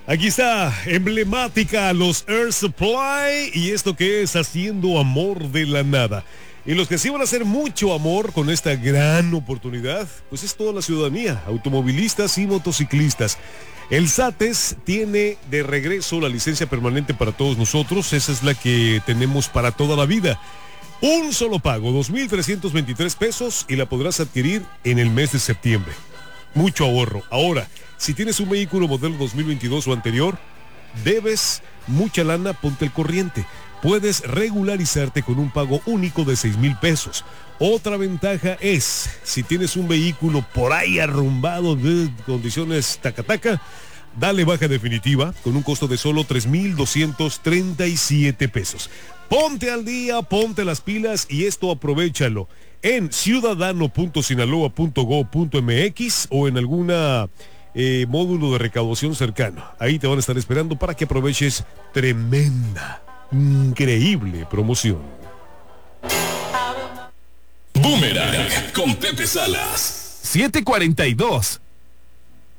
Aquí está, emblemática, los Air Supply, y esto que es haciendo amor de la nada. Y los que sí van a hacer mucho amor con esta gran oportunidad, pues es toda la ciudadanía, automovilistas y motociclistas. El SATES tiene de regreso la licencia permanente para todos nosotros, esa es la que tenemos para toda la vida. Un solo pago, 2,323 pesos, y la podrás adquirir en el mes de septiembre. Mucho ahorro. Ahora, si tienes un vehículo modelo 2022 o anterior, debes mucha lana, ponte al corriente. Puedes regularizarte con un pago único de 6,000 pesos. Otra ventaja es, si tienes un vehículo por ahí arrumbado de condiciones taca-taca, dale baja definitiva con un costo de solo 3,237 pesos. Ponte al día, ponte las pilas y esto aprovéchalo en ciudadano.sinaloa.go.mx o en alguna módulo de recaudación cercano. Ahí te van a estar esperando para que aproveches tremenda, increíble promoción. Boomerang con Pepe Salas. 7:42.